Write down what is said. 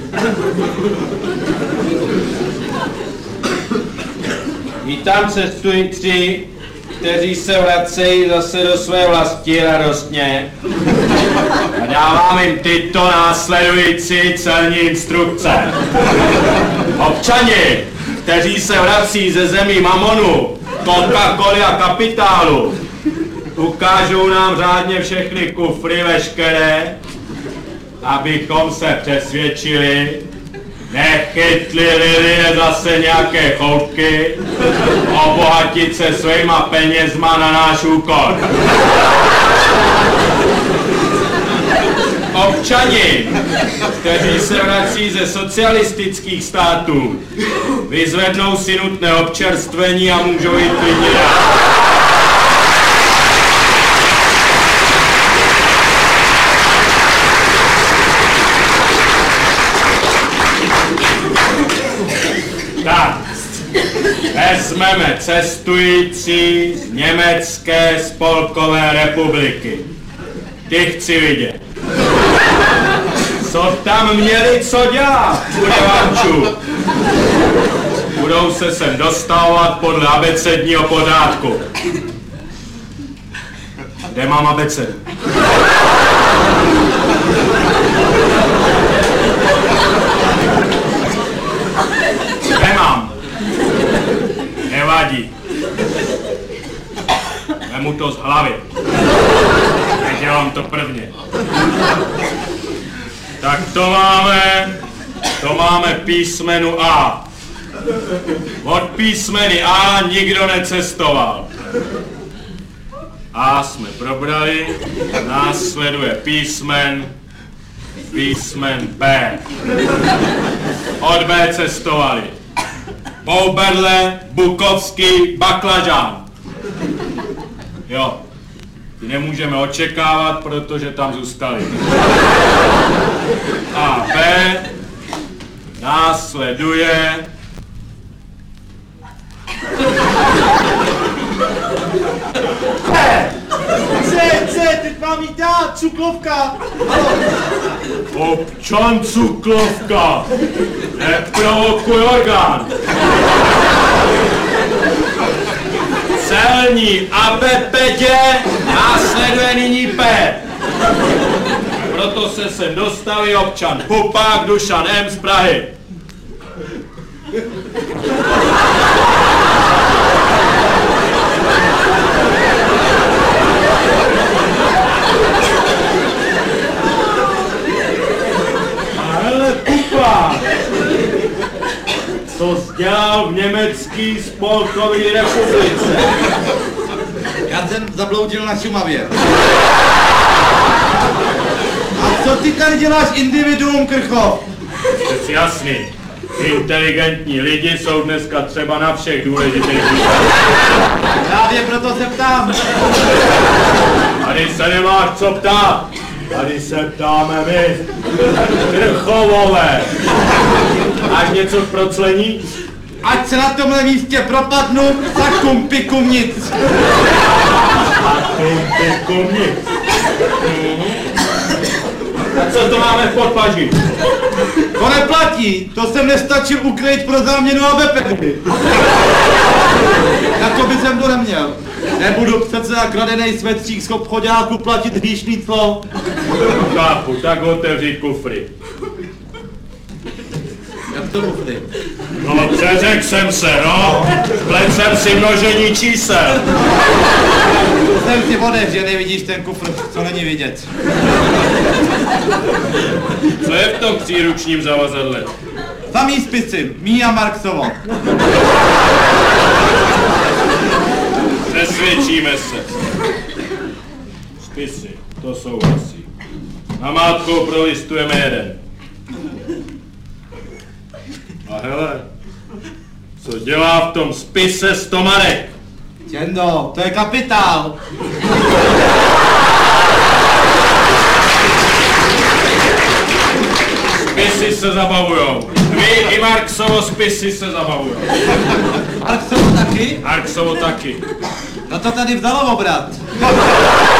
Vítám cestující, kteří se vracejí zase do své vlasti radostně a dávám jim tyto následující celní instrukce. Občani, kteří se vrací ze zemí mamonu, Coca-Coly a kapitálu, ukážou nám řádně všechny kufry veškeré, abychom se přesvědčili, nechytli je zase nějaké choutky, obohatit se svýma penězma na náš úkor. Občani, kteří se vrací ze socialistických států, vyzvednou si nutné občerstvení a můžou jít klidně dál. Tak, vezmeme cestující z Německé spolkové republiky. Ty chci vidět. Co tam měli co dělat, udevančů? Budou se sem dostávat podle abecedního pořádku. Kde mám abecedu? Nemám. Nevadí. Vemu to z hlavy. Nedělám to prvně. Tak to máme písmenu A. Od písmeny A nikdo necestoval. A jsme probrali, následuje písmen B. Od B cestovali Bouberle, Bukovský, Baklažán. Jo, ty nemůžeme očekávat, protože tam zůstali. A B následuje teď mám jít já, Cuklovka. Občan Cuklovka, neprovokuj orgán. Celní abepedě následuje nyní P. Proto se sem dostaví občan Pupák Dušan M. z Prahy. Ale Pupák, co jsi dělal v Německé spolkové republice? Já jsem zabloudil na Šumavě. A co ty tady děláš, individuum, Krchov? Přeci jasný. Inteligentní lidi jsou dneska třeba na všech důležitých. Právě proto se ptám. Tady se nemáš co ptát. Tady se ptáme my. Krchovové. Máš něco k proclení? Ať se na tomhle místě propadnu, takum pikum nic. Takum pikum nic. A co to máme v podpaži? To neplatí, to jsem nestačil ukrýt pro záměnu abepedy. Jako by jsem to neměl. Nebudu přece za kradenej svetřík z obchoďáku platit hříšný clo. Chápu, tak otevřít kufry. Jak to kufry? No, přeřekl jsem se, no. Splet jsem si množení čísel. Jsem si vodev, že nevidíš ten kufr, co není vidět. Co je v tom příručním zavazadle? Samý spisy, Mia Marksovo. Přesvědčíme se. Spisy, to souhlasí. Namátkou prolistujeme jeden. A hele, co dělá v tom spise Stomanek? Čendo, to je kapitál. Spisy se zabavujou. Vy i Marksovo spisy se zabavujou. Marksovo taky? Marksovo taky. No to tady vzalo obrat.